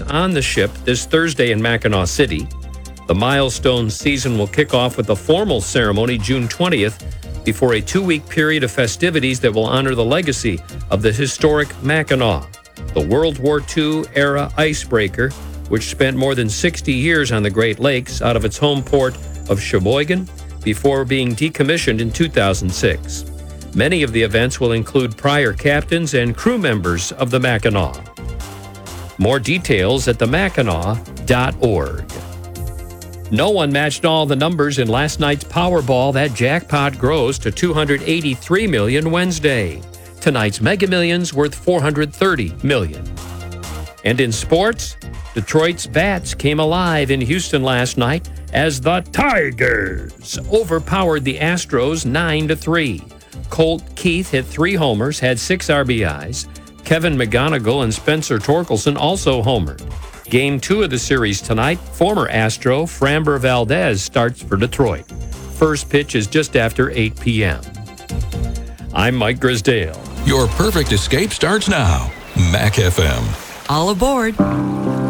on the ship this Thursday in Mackinac City. The milestone season will kick off with a formal ceremony June 20th before a 2-week period of festivities that will honor the legacy of the historic Mackinac, the World War II era icebreaker, which spent more than 60 years on the Great Lakes out of its home port of Sheboygan before being decommissioned in 2006. Many of the events will include prior captains and crew members of the Mackinac. More details at themackinac.org. No one matched all the numbers in last night's Powerball. That jackpot grows to $283 million Wednesday. Tonight's Mega Millions worth $430 million. And in sports, Detroit's Bats came alive in Houston last night as the Tigers overpowered the Astros 9-3. Colt Keith hit 3 homers, had 6 RBIs. Kevin McGonigal and Spencer Torkelson also homered. Game 2 of the series tonight, former Astro Framber Valdez starts for Detroit. First pitch is just after 8 p.m. I'm Mike Grisdale. Your perfect escape starts now. Mac FM. All aboard.